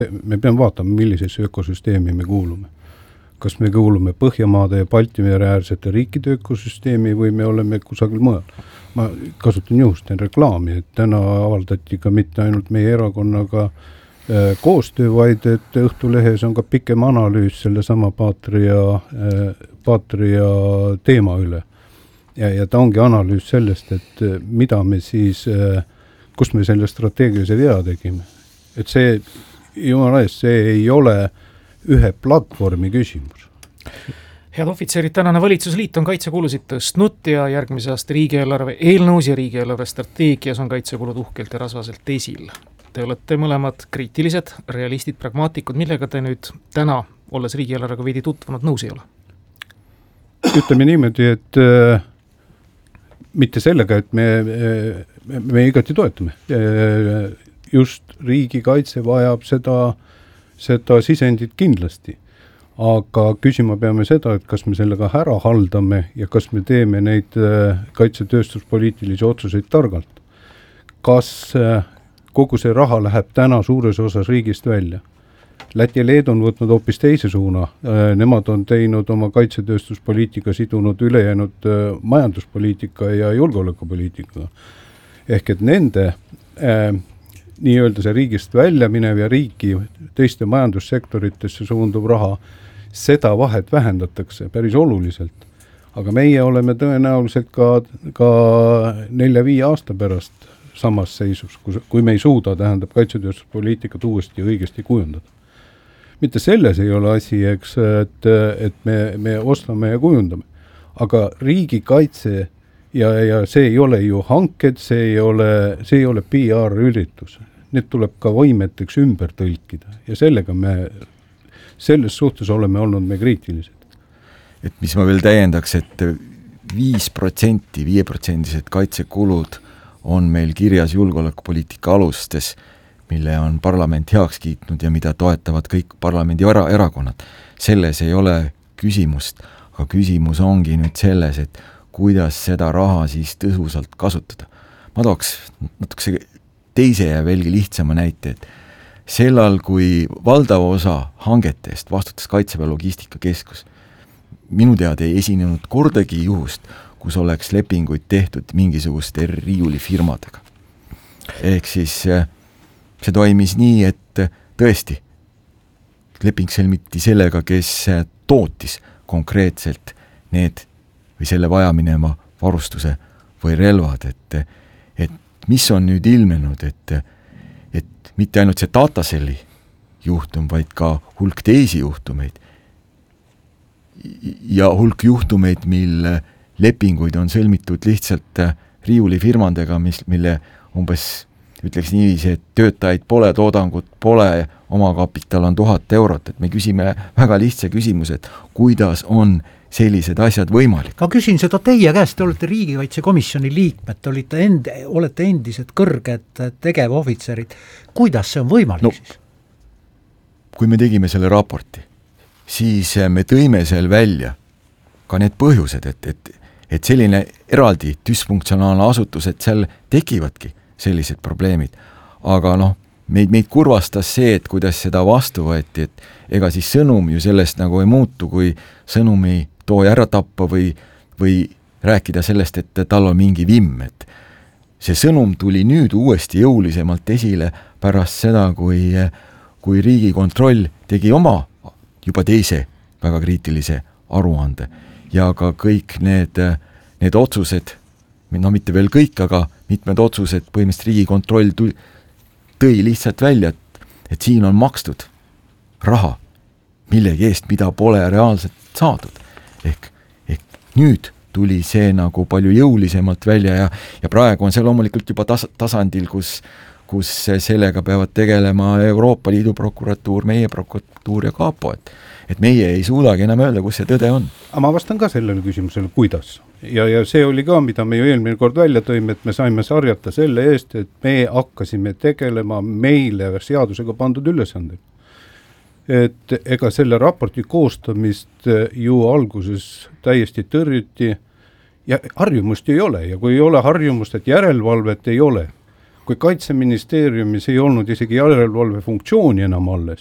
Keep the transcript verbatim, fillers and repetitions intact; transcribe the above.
me peame vaatama, millisesse ökosüsteemi me kuulume. Kas me kuulume Põhjamaade ja Baltimere äärsete riikide ökosüsteemi või me oleme kusagil mujal. Ma kasutan juhust teen reklaami, et täna avaldati ka mitte ainult meie erakonnaga äh, koostöö, vaid et Õhtulehes on ka pikem analüüs selle sama Patria, äh, Patria teema üle. Ja, ja ta ongi analüüs sellest, et äh, mida me siis, äh, kus me selle strateegilise vea tegime. Et see, jumala eest, see ei ole ühe platvormi küsimus. Head ohvitserid, tänane valitsusliit on kaitsekulusid tõstnud ja järgmise aasta riigieelarve eelnõus ja riigieelarve strateegias on kaitsekulud uhkelt ja rasvaselt esil. Te olete mõlemad kriitilised, realistid, pragmaatikud, millega te nüüd täna, olles riigieelarvega veidi tutvunud, nõus ei ole? Ütleme niimoodi, et äh, mitte sellega, et me, me, me igati toetame. Äh, just riigikaitse vajab seda, seda sisendit kindlasti. Aga küsima peame seda, et kas me sellega ära haldame ja kas me teeme neid kaitsetööstuspoliitilisi otsuseid targalt. Kas kogu see raha läheb täna suures osas riigist välja? Läti ja Leedu on võtnud hoopis teise suuna. Nemad on teinud oma kaitsetööstuspoliitika sidunud ülejäänud majanduspoliitika ja julgeolekupoliitika. Ehk et nende äh, nii-öelda see riigist välja minev ja riiki teiste majandussektoritesse suundub raha, seda vahet vähendatakse päris oluliselt. Aga meie oleme tõenäoliselt ka, ka nelja-viie aasta pärast samas seisus, kui me ei suuda, tähendab kaitsetööstuspoliitikat uuesti õigesti kujundada. Mitte selles ei ole asi, eks, et, et me, me ostame ja kujundame. Aga riigikaitse ja, ja see ei ole ju hanked, see ei ole, see ei ole P R-üritus. Need tuleb ka võimeteks ümber tõlkida ja sellega me, selles suhtes oleme olnud me kriitilised. Et mis ma veel täiendaks, et viis protsenti, viie protsendised kaitsekulud on meil kirjas julgeolekupoliitika alustes, mille on parlament heaks kiitnud ja mida toetavad kõik parlamendi era- erakonnad. Selles ei ole küsimust, aga küsimus ongi nüüd selles, et kuidas seda raha siis tõhusalt kasutada. Ma tooks natuke teise ja veelgi lihtsama näite, et sellal, kui valdava osa hangetest vastutas Kaitseväe logistikakeskus, minu teada ei esinenud kordagi juhust, kus oleks lepinguid tehtud mingisuguste riiulifirmadega. Ehk siis see toimis nii, et tõesti leping sõlmiti sellega, kes tootis konkreetselt need või selle vaja minema varustuse või relvad, et, et mis on nüüd ilmenud, et, et mitte ainult see Datacelli juhtum, vaid ka hulk teisi juhtumeid ja hulk juhtumeid, mille lepinguid on sõlmitud lihtsalt riiulifirmadega, mis, mille umbes ütleks niiviisi, et töötajaid pole, toodangut pole, omakapital on tuhat eurot, et me küsime väga lihtsa küsimuse, et kuidas on sellised asjad võimalik. Ma küsin seda teie käest, te olete riigikaitsekomisjoni liikmed, te olete, end, olete endised kõrged tegevohvitserid. Kuidas see on võimalik no, siis? Kui me tegime selle raporti, siis me tõime seal välja ka need põhjused, et, et, et selline eraldi dysfunktsionaalne asutus, et seal tekivadki sellised probleemid. Aga noh, meid, meid kurvastas see, et kuidas seda vastu võeti, et ega siis sõnum ju sellest nagu ei muutu, kui sõnumi tooja ära tappa või, või rääkida sellest, et tal on mingi vimm. Et see sõnum tuli nüüd uuesti jõulisemalt esile pärast seda, kui, kui Riigikontroll tegi oma juba teise väga kriitilise aruande ja ka kõik need, need otsused, no mitte veel kõik, aga mitmed otsused põhimõtteliselt Riigikontroll tuli, tõi lihtsalt välja, et, et siin on makstud raha millegi eest, mida pole reaalselt saadud. Ehk, ehk nüüd tuli see nagu palju jõulisemalt välja ja, ja praegu on see loomulikult juba tas, tasandil, kus, kus sellega peavad tegelema Euroopa Liidu prokuratuur, meie prokuratuur ja Kapo, et, et meie ei suudagi enam öelda, kus see tõde on. Aga ma vastan ka sellele küsimusele, kuidas. Ja, ja see oli ka, mida me ju eelmine kord välja tõime, et me saime sarjata selle eest, et me hakkasime tegelema meile seadusega pandud ülesandega. Et ega selle raporti koostamist ju alguses täiesti tõrjuti ja harjumust ei ole ja kui ei ole harjumust, et järelevalvet ei ole, kui Kaitseministeeriumis ei olnud isegi järelevalve funktsiooni enam alles,